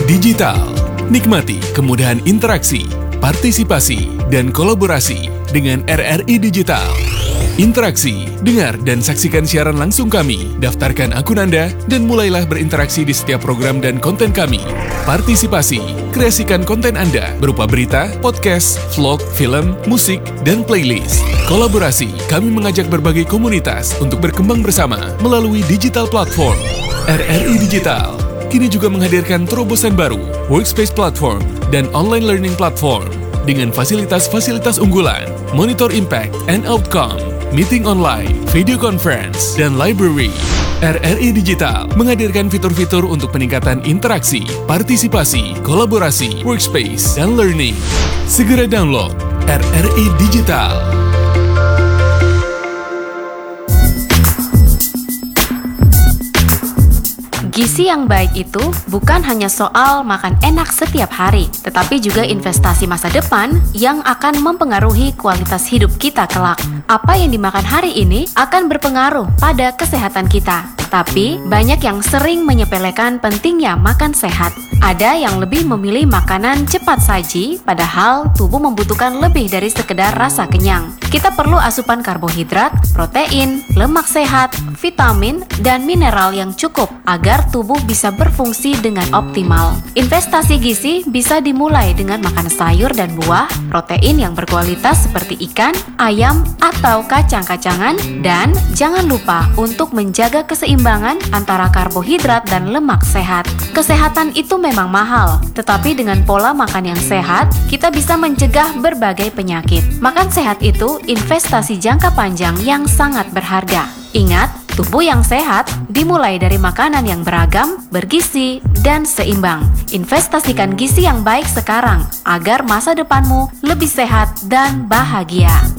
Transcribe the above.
Digital. Nikmati kemudahan interaksi, partisipasi, dan kolaborasi dengan RRI Digital. Interaksi, dengar dan saksikan siaran langsung kami, daftarkan akun Anda, dan mulailah berinteraksi di setiap program dan konten kami. Partisipasi, kreasikan konten Anda berupa berita, podcast, vlog, film, musik, dan playlist. Kolaborasi, kami mengajak berbagai komunitas untuk berkembang bersama melalui digital platform. RRI Digital kini juga menghadirkan terobosan baru, workspace platform, dan online learning platform dengan fasilitas-fasilitas unggulan, monitor impact and outcome, meeting online, video conference, dan library. RRI Digital menghadirkan fitur-fitur untuk peningkatan interaksi, partisipasi, kolaborasi, workspace, dan learning. Segera download RRI Digital. Gizi yang baik itu bukan hanya soal makan enak setiap hari, tetapi juga investasi masa depan yang akan mempengaruhi kualitas hidup kita kelak. Apa yang dimakan hari ini akan berpengaruh pada kesehatan kita. Tapi, banyak yang sering menyepelekan pentingnya makan sehat. Ada yang lebih memilih makanan cepat saji, padahal tubuh membutuhkan lebih dari sekedar rasa kenyang. Kita perlu asupan karbohidrat, protein, lemak sehat, vitamin, dan mineral yang cukup agar tubuh bisa berfungsi dengan optimal. Investasi gizi bisa dimulai dengan makan sayur dan buah, protein yang berkualitas seperti ikan, ayam, atau kacang-kacangan, dan jangan lupa untuk menjaga keseimbangan antara karbohidrat dan lemak sehat. Kesehatan itu memang mahal, tetapi dengan pola makan yang sehat, kita bisa mencegah berbagai penyakit. Makan sehat itu investasi jangka panjang yang sangat berharga. Ingat, tubuh yang sehat dimulai dari makanan yang beragam, bergizi, dan seimbang. Investasikan gizi yang baik sekarang agar masa depanmu lebih sehat dan bahagia.